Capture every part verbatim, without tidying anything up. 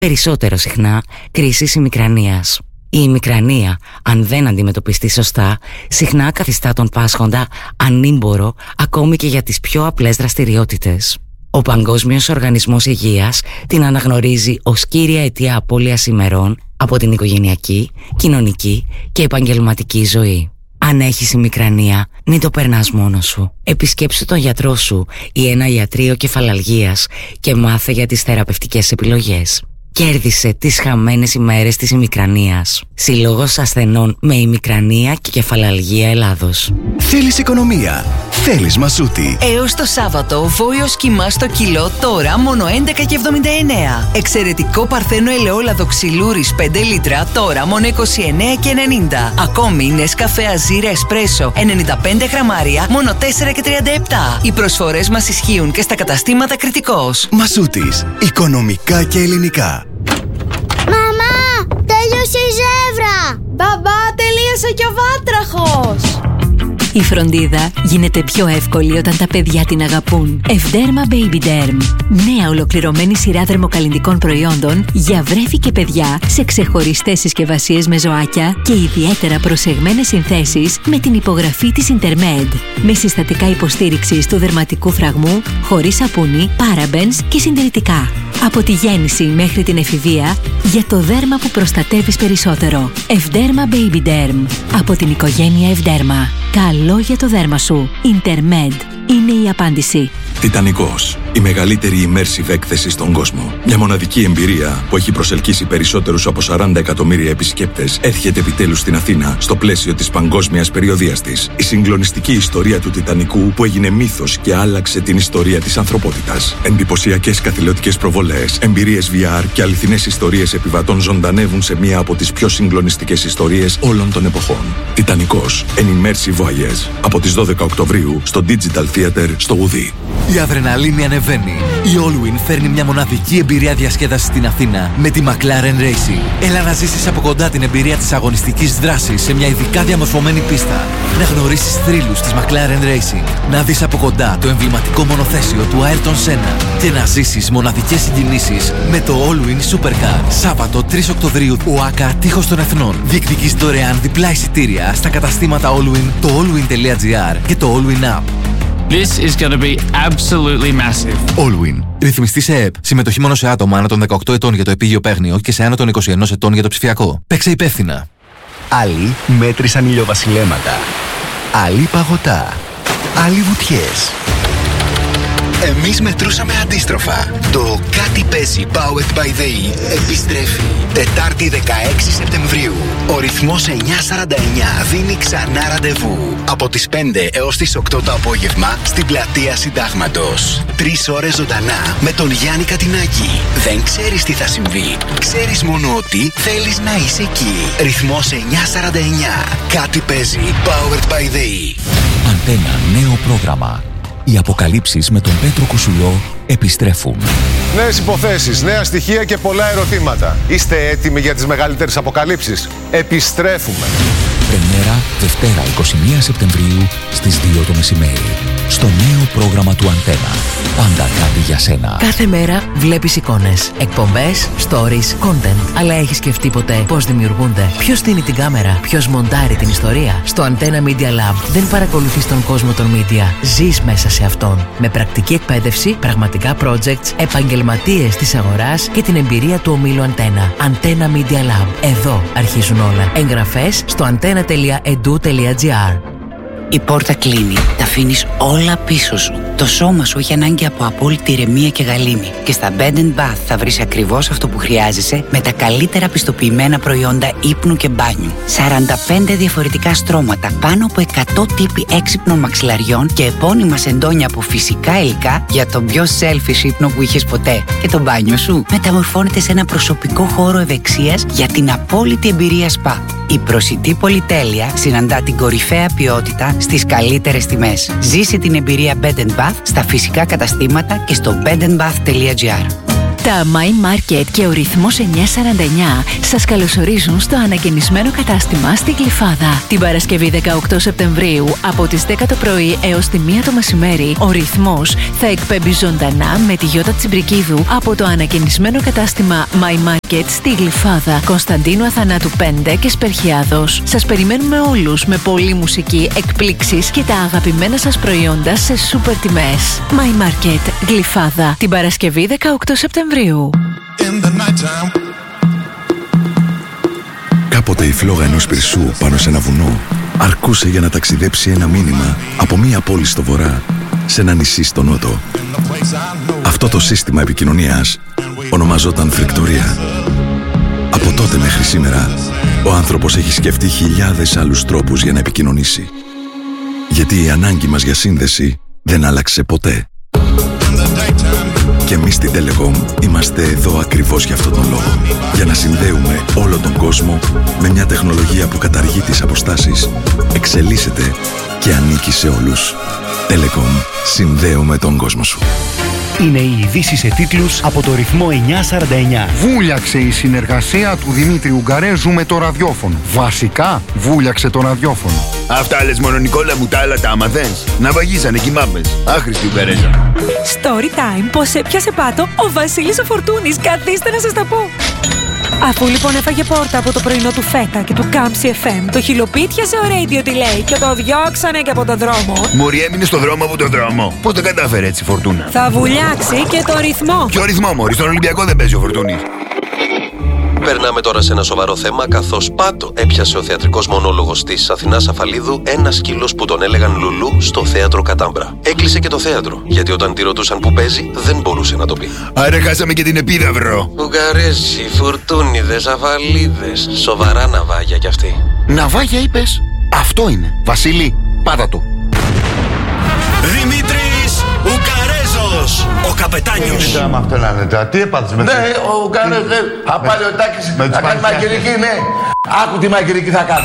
περισσότερο συχνά κρίσεις ημικρανίας. Η ημικρανία, αν δεν αντιμετωπιστεί σωστά, συχνά καθιστά τον πάσχοντα ανήμπορο ακόμη και για τις πιο απλές δραστηριότητες. Ο Παγκόσμιος Οργανισμός Υγείας την αναγνωρίζει ως κύρια αιτία απώλειας ημερών από την οικογενειακή, κοινωνική και επαγγελματική ζωή. Αν έχεις ημικρανία, μην το περνάς μόνος σου. Επισκέψου τον γιατρό σου ή ένα ιατρείο κεφαλαλγίας και μάθε για τις θεραπευτικές επιλογές. Κέρδισε τις χαμένες ημέρες της ημικρανίας. Συλλόγος ασθενών με ημικρανία και κεφαλαλγία Ελλάδος. Θέλεις οικονομία? Θέλεις Μασούτη. Έως το Σάββατο, βόηος κιμά στο κιλό τώρα μόνο έντεκα και εβδομήντα εννέα. Εξαιρετικό παρθένο ελαιόλαδο ξυλούρης πέντε λίτρα τώρα μόνο είκοσι εννέα και ενενήντα. Ακόμη Νεσκαφέ Αζίρ Εσπρέσο ενενήντα πέντε γραμμάρια μόνο τέσσερα και τριάντα επτά. Οι προσφορές μας ισχύουν και στα καταστήματα Κρητικός. Μασούτης. Οικονομικά και ελληνικά. Μαμά, τέλειωσε η ζεύρα! Μπαμπά, τελείωσε και ο βάτραχος! Η φροντίδα γίνεται πιο εύκολη όταν τα παιδιά την αγαπούν. Ευδέρμα Baby Derm. Νέα ολοκληρωμένη σειρά δερμοκαλλυντικών προϊόντων για βρέφη και παιδιά σε ξεχωριστές συσκευασίες με ζωάκια και ιδιαίτερα προσεγμένες συνθέσεις με την υπογραφή της Intermed. Με συστατικά υποστήριξης του δερματικού φραγμού, χωρίς σαπούνι, παραμπενς και συντηρητικά. Από τη γέννηση μέχρι την εφηβεία, για το δέρμα που προστατεύεις περισσότερο. Ευδέρμα Baby Derm. Από την οικογένεια Ευδέρμα. Καλό για το δέρμα σου. Intermed είναι η απάντηση. Τιτανικός. Η μεγαλύτερη immersive έκθεση στον κόσμο. Μια μοναδική εμπειρία που έχει προσελκύσει περισσότερους από σαράντα εκατομμύρια επισκέπτες έρχεται επιτέλους στην Αθήνα στο πλαίσιο της παγκόσμιας περιοδείας της. Η συγκλονιστική ιστορία του Τιτανικού που έγινε μύθος και άλλαξε την ιστορία της ανθρωπότητας. Εντυπωσιακές καθηλωτικές προβολές, εμπειρίες βι αρ και αληθινές ιστορίες επιβατών ζωντανεύουν σε μία από τις πιο συγκλονιστικές ιστορίες όλων των εποχών. Τιτανικός. An immersive voyage. Από τις δώδεκα Οκτωβρίου στο Digital Theater στο Ουδί. Η αδρεναλίνη ανεβαίνει. Η Allwyn φέρνει μια μοναδική εμπειρία διασκέδασης στην Αθήνα με τη McLaren Racing. Έλα να ζήσεις από κοντά την εμπειρία της αγωνιστικής δράσης σε μια ειδικά διαμορφωμένη πίστα. Να γνωρίσεις θρύλους της McLaren Racing. Να δεις από κοντά το εμβληματικό μονοθέσιο του Ayrton Senna. Και να ζήσεις μοναδικές συγκινήσεις με το Allwyn Supercar. Σάββατο τρεις Οκτωβρίου, ΟΑΚΑ Τείχος των Εθνών. Διεκδικείς δωρεάν διπλά εισιτήρια στα καταστήματα Allwyn, το allwyn τελεία gr και το Allwyn App. This is going to be absolutely massive. Allwyn. Ρυθμιστή σε ΕΕΠ. Συμμετοχή μόνο σε άτομα άνω των δεκαοκτώ ετών για το επίγειο παίγνιο και σε άνω των είκοσι ένα ετών για το ψηφιακό. Παίξε υπεύθυνα. Άλλοι μέτρησαν ηλιοβασιλέματα. Άλλοι παγωτά. Άλλοι βουτιές. Εμείς μετρούσαμε αντίστροφα. Το Κάτι παίζει Powered by the E επιστρέφει Τετάρτη δεκαέξι Σεπτεμβρίου. Ο ρυθμός εννιά σαράντα εννιά δίνει ξανά ραντεβού. Από τις πέντε έως τις οκτώ το απόγευμα στην πλατεία Συντάγματος. Τρεις ώρες ζωντανά με τον Γιάννη Κατινάκη. Δεν ξέρεις τι θα συμβεί. Ξέρεις μόνο ότι θέλεις να είσαι εκεί. Ρυθμός εννιά σαράντα εννιά. Κάτι παίζει Powered by the E. Αντένα, νέο πρόγραμμα. Οι αποκαλύψεις με τον Πέτρο Κουσουλό επιστρέφουν. Νέες υποθέσεις, νέα στοιχεία και πολλά ερωτήματα. Είστε έτοιμοι για τις μεγαλύτερες αποκαλύψεις? Επιστρέφουμε. Πρεμιέρα Δευτέρα εικοστή πρώτη Σεπτεμβρίου στις δύο το μεσημέρι. Στο νέο πρόγραμμα του Αντένα. Πάντα κάτι για σένα. Κάθε μέρα βλέπεις εικόνες, εκπομπές, stories, content. Αλλά έχεις σκεφτεί ποτέ πώς δημιουργούνται? Ποιος στείνει την κάμερα? Ποιος μοντάρει την ιστορία? Στο Antenna Media Lab δεν παρακολουθείς τον κόσμο των media. Ζεις μέσα σε αυτόν. Με πρακτική εκπαίδευση, πραγματικά projects, επαγγελματίες της αγοράς και την εμπειρία του ομίλου Antenna. Antenna Media Lab. Εδώ αρχίζουν όλα. Εγγραφές στο antenna τελεία edu τελεία gr. Η πόρτα κλείνει. Τα αφήνεις όλα πίσω σου. Το σώμα σου έχει ανάγκη από απόλυτη ηρεμία και γαλήνη. Και στα Bed and Bath θα βρεις ακριβώς αυτό που χρειάζεσαι με τα καλύτερα πιστοποιημένα προϊόντα ύπνου και μπάνιου. σαράντα πέντε διαφορετικά στρώματα, πάνω από εκατό τύποι έξυπνων μαξιλαριών και επώνυμα σεντόνια από φυσικά υλικά για τον πιο selfish ύπνο που είχες ποτέ. Και το μπάνιο σου μεταμορφώνεται σε ένα προσωπικό χώρο ευεξίας για την απόλυτη εμπειρία σπα. Η προσιτή πολυτέλεια συναντά την κορυφαία ποιότητα στις καλύτερες τιμές. Ζήσε την εμπειρία Bed and Bath στα φυσικά καταστήματα και στο bed and bath τελεία gr. Τα My Market και ο Ρυθμός εννιακόσια σαράντα εννιά σας καλωσορίζουν στο ανακαινισμένο κατάστημα στη Γλυφάδα. Την Παρασκευή δεκαοκτώ Σεπτεμβρίου από τις δέκα το πρωί έως τη μία το μεσημέρι, ο Ρυθμός θα εκπέμπει ζωντανά με τη Γιώτα Τσιμπρικίδου από το ανακαινισμένο κατάστημα My Market στη Γλυφάδα, Κωνσταντίνου Αθανάτου πέντε και Σπερχιάδος. Σας περιμένουμε όλους με πολλή μουσική, εκπλήξεις και τα αγαπημένα σας προϊόντα σε σούπερ τιμές. My Market, Γλυφάδα, την Παρασκευή δεκαοκτώ Σεπτεμβρίου. Κάποτε η φλόγα ενός πυρσού πάνω σε ένα βουνό αρκούσε για να ταξιδέψει ένα μήνυμα από μία πόλη στο βορρά σε ένα νησί στο νότο. Αυτό το σύστημα επικοινωνίας ονομαζόταν φρικτορία. Από τότε μέχρι σήμερα, ο άνθρωπος έχει σκεφτεί χιλιάδες άλλους τρόπους για να επικοινωνήσει. Γιατί η ανάγκη μας για σύνδεση δεν άλλαξε ποτέ. Και εμείς στην Telecom είμαστε εδώ ακριβώς για αυτόν τον λόγο. Για να συνδέουμε όλο τον κόσμο με μια τεχνολογία που καταργεί τις αποστάσεις, εξελίσσεται και ανήκει σε όλους. Telecom. Συνδέουμε τον κόσμο σου. Είναι οι ειδήσεις σε τίτλους από το Ρυθμό εννιακόσια σαράντα εννιά. Βούλιαξε η συνεργασία του Δημήτρη Ουγγαρέζου με το ραδιόφωνο. Βασικά, βούλιαξε το ραδιόφωνο. Αυτά λες μόνο, Νικόλα μου, τα άλλα τα άμαθες. Να βαγίσανε κι μάπες. Άχρηστη Ουγγαρέζα. Story time, πως έπιασε πάτο ο Βασίλης ο Φορτούνης. Καθίστε να σας τα πω. Αφού λοιπόν έφαγε πόρτα από το πρωινό του Φέτα και του Κάμψη εφ εμ, το χιλοπίτιασε ο Radio Delay και το διώξανε και από τον δρόμο. Μωρή, έμεινε στο δρόμο από τον δρόμο. Πώς το κατάφερε έτσι, Φορτούνα? Θα βουλιάξει και το ρυθμό. Ποιο ρυθμό, Μωρή? Στον Ολυμπιακό δεν παίζει ο Φορτούνης. Περνάμε τώρα σε ένα σοβαρό θέμα, καθώς πάτο έπιασε ο θεατρικός μονόλογος της Αθηνάς Αφαλίδου ένα σκύλος που τον έλεγαν Λουλού στο θέατρο Κατάμπρα. Έκλεισε και το θέατρο, γιατί όταν τη ρωτούσαν που παίζει, δεν μπορούσε να το πει. Άρα χάσαμε και την επίδαυρο. Ουγγαρέζοι, Φουρτούνιδες, Αφαλίδες. Σοβαρά ναυάγια κι αυτοί. Ναυάγια είπες? Αυτό είναι. Βασίλη, πάτα το. Δημήτρης Ουγγαρέζος, ο καπετάνιος. Τι με αυτό να είναι, τι έπαθες με το... Ναι, ο Ουγγαρέζος, θα πάρει ο Τάκης, θα κάνει μαγειρική, ναι. Άκου τι μαγειρική θα κάνω.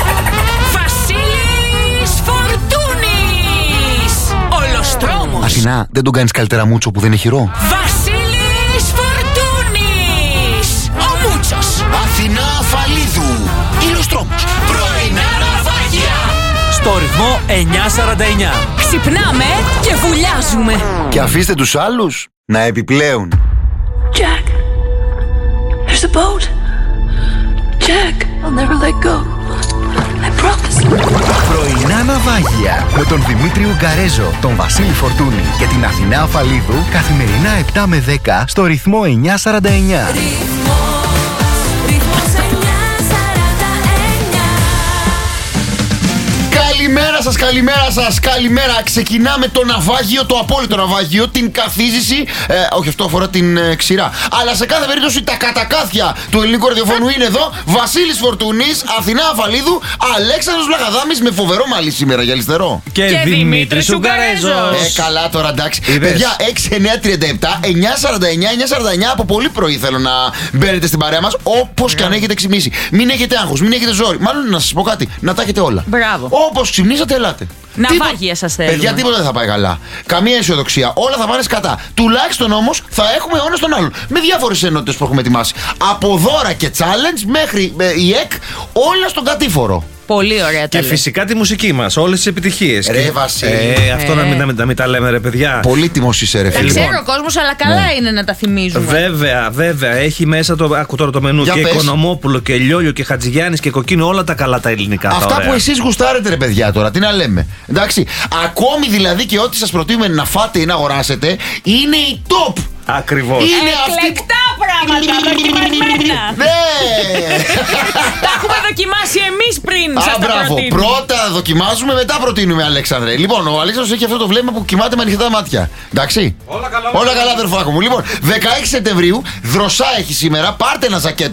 Βασίλης Φορτούνης, Ολοστρόμος. Αθηνά, δεν τον κάνεις καλύτερα μούτσο που δεν είναι χειρό? Βασίλης Φορτούνης, ο Μούτσος. Αθηνά Αφαλίδου, Ολοστρόμος. Πρωινά ναυάγια. Στο Ρυθμό εννιακόσια σαράντα εννιά. Ξυπνάμε και βουλιάζουμε. Και αφήστε τους άλλους να επιπλέουν. Jack, there's a boat. Jack, I'll never let go. I promise. Πρωινά ναυάγια με τον Δημήτρη Ουγγαρέζο, τον Βασίλη Φορτούνη και την Αθηνά Αφαλίδου καθημερινά επτά με δέκα στο Ρυθμό εννιακόσια σαράντα εννιά. Καλημέρα σας, καλημέρα σας, καλημέρα. Ξεκινάμε το ναυάγιο, το απόλυτο ναυάγιο, την καθίζηση. Ε, όχι, αυτό αφορά την ε, ξηρά. Αλλά σε κάθε περίπτωση τα κατακάθια του ελληνικού ραδιοφώνου είναι εδώ. Βασίλης Φορτούνης, Αθηνά Αφαλίδου, Αλέξανδρος Βλαχαδάμης με φοβερό μαλλί σήμερα για αριστερό. Και, και Δημήτρης Ουγγαρέζος. Ε, καλά τώρα, εντάξει. Παιδιά, έξι εννιά τριάντα επτά εννιακόσια σαράντα εννιά εννιακόσια σαράντα εννιά από πολύ πρωί θέλω να μπαίνετε στην παρέα μας, όπως και αν έχετε ξυπνήσει. Μην έχετε άγχος, μην έχετε ζόρι. Μάλλον να σας πω κάτι, να τα έχετε όλα. Μπράβο. Όπως ξυπνήσατε, ελάτε. Ναυάγια σας θέλουμε. Παιδιά, τίποτα δεν θα πάει καλά. Καμία αισιοδοξία. Όλα θα πάνε σκατά. Τουλάχιστον όμως θα έχουμε ο ένας τον άλλον. Με διάφορες ενότητες που έχουμε ετοιμάσει. Από δώρα και challenge μέχρι ε, η ΕΚ, όλα στον κατήφορο. Πολύ ωραία. Και φυσικά τη μουσική μας, όλες τις επιτυχίες. Ρε και... Βασίλη. Ε, αυτό ε. Να, μην, να, μην, να μην τα λέμε, ρε παιδιά. Πολύτιμος είσαι, ρε φίλε. Τα ξέρει ο κόσμος, αλλά καλά ναι. είναι να τα θυμίζουμε. Βέβαια, βέβαια. Έχει μέσα το, άκου τώρα το μενού. Για και πες. Οικονομόπουλο και Λιόλιο και Χατζηγιάννης και Κοκκίνο, όλα τα καλά τα ελληνικά. Αυτά τα που εσείς γουστάρετε, ρε παιδιά, τώρα, τι να λέμε. Εντάξει. Ακόμη δηλαδή και ό,τι σας προτείνουμε να φάτε ή να αγοράσετε είναι η top. Ακριβώς. Είναι εκλεκτά αυτή... πράγματα, δοκιμασμένα. Ναι. Τα έχουμε δοκιμάσει εμείς πριν. Α, σας τα μπράβο. προτείνουμε. Πρώτα δοκιμάζουμε, μετά προτείνουμε, Αλέξανδρε. Λοιπόν, ο Αλέξανδρος έχει αυτό το βλέμμα που κοιμάται με ανοιχτά μάτια. Εντάξει. Όλα καλά, όλα καλά, αδερφάκο μου. Λοιπόν, δεκαέξι Σεπτεμβρίου, δροσά έχει σήμερα. Πάρτε ένα ζακέτο.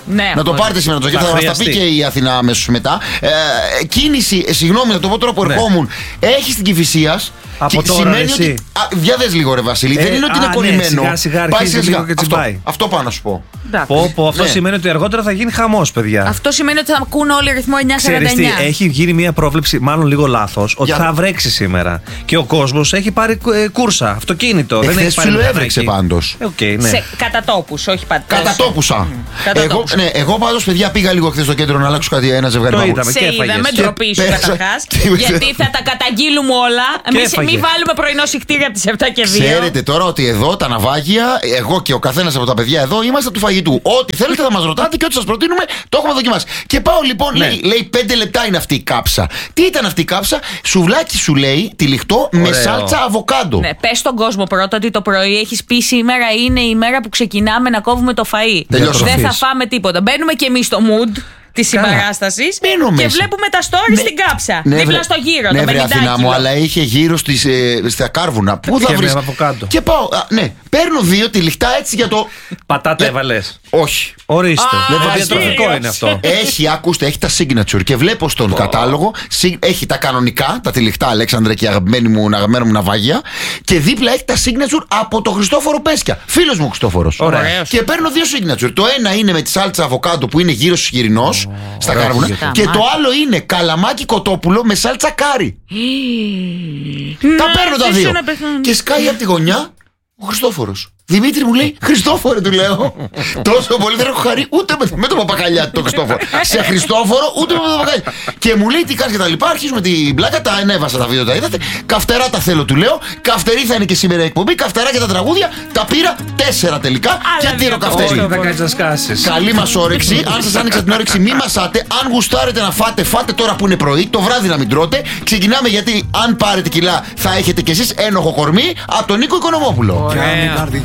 Ναι, να το πάρετε σήμερα το ζακέτο, θα μας τα πει και η Αθηνά αμέσως μετά. Ε, κίνηση, συγγνώμη, να το πω τώρα που ερχόμουν, ναι. Έχει στην Κηφισίας. Από τώρα, σημαίνει εσύ. ότι. Διαδες λίγο, ρε Βασίλη. Ε, δεν είναι ότι είναι κολλημένο. Ναι, σιγά σιγά πάει σιγά σιγά. Και αυτό, πάει. αυτό πάω να σου πω. Πω, πω, αυτό ναι. σημαίνει ότι αργότερα θα γίνει χαμός, παιδιά. Αυτό σημαίνει ότι θα ακούν όλοι ρυθμό εννιά σαράντα εννιά. Ξέρεις τι, έχει γίνει μια πρόβλεψη, μάλλον λίγο λάθος, ότι Για... θα βρέξει σήμερα. Και ο κόσμος έχει πάρει ε, κούρσα, αυτοκίνητο. Εχθές δεν έχει πάρει. Έβρεξε πάντως. Ε, okay, ναι. Σε κατά τόπους, όχι πάντα. Κατά τόπουσα. Mm. Εγώ, ναι, εγώ πάντως, παιδιά, πήγα λίγο χθες στο κέντρο να αλλάξω κάτι ένα ζευγάρι. Το είδαμε και έφαγες. Σε είδαμε, ντροπή σου καταρχάς. Γιατί θα τα καταγγείλουμε όλα. Μην βάλουμε πρωινό σιχτήρι από τις επτά και δύο. Ξέρετε τώρα ότι εδώ τα ναυάγια, εγώ και ο καθένας από τα παιδιά εδώ είμαστε του φαγητού. Ό,τι θέλετε θα μας ρωτάτε και ό,τι σας προτείνουμε το έχουμε δοκιμάσει. Και πάω λοιπόν, ναι. λέει, λέει πέντε λεπτά είναι αυτή η κάψα. Τι ήταν αυτή η κάψα? Σουβλάκι σου λέει, τυλιχτό με σάλτσα αβοκάντο. Ναι, πες στον κόσμο πρώτα ότι το πρωί έχεις πει σήμερα είναι η μέρα που ξεκινάμε να κόβουμε το φαΐ. Δεν θα φάμε τίποτα. Μπαίνουμε και εμείς στο mood τη συμπαράσταση και βλέπουμε τα stories στην κάψα. Ναι, δίπλα στο γύρο. Ναι, βρε Αθηνά μου, αλλά είχε γύρω στις, ε, στα κάρβουνα. Πού θα βρεις? Και πάω, α, ναι, παίρνω δύο τυλιχτά έτσι για το. Πατάτα έβαλες? Όχι. Ορίστε. Δεν διατροφικό είναι αυτό. Έχει, ακούστε, έχει τα signature και βλέπω στον oh. κατάλογο. Έχει τα κανονικά, τα τυλιχτά Αλέξανδρε και αγαπημένη μου, αγαπημένα μου ναυάγια. Και δίπλα έχει τα signature από τον Χριστόφορο Πέσκια. Φίλος μου Χριστόφορος. Και παίρνω δύο signature. Το ένα είναι με τη σάλτσα αβοκάντο που είναι γύρω Χοιρινός. Στα κάρβουνα. Και το άλλο είναι καλαμάκι κοτόπουλο με σάλτσα κάρι. Τα παίρνω τα δύο. Και σκάει από τη γωνιά ο Χριστόφορος. Δημήτρη μου λέει, Χριστόφορε, του λέω. Τόσο πολύ δεν έχω χαρεί ούτε με, με το παπακαλιά το Χριστόφορο. Σε Χριστόφορο ούτε με το παπακαλιά. Και μου λέει τι κάνεις και τα λοιπά. Αρχίζουμε την πλάκα, τα ανέβασα τα βίντεο, τα είδατε. Καυτερά τα θέλω, του λέω. Καυτερή θα είναι και σήμερα η εκπομπή. Καυτερά και τα τραγούδια. Τα πήρα τέσσερα τελικά. Και τύρο καυτερή. Καλή μας όρεξη. Αν σας άνοιξα την όρεξη, μη μασάτε. Αν γουστάρετε να φάτε, φάτε τώρα που είναι πρωί. Το βράδυ να μην τρώτε. Ξεκινάμε γιατί αν πάρετε κιλά θα έχετε κι εσείς ένοχο κορμί από τον Νίκο Οικονομόπουλο.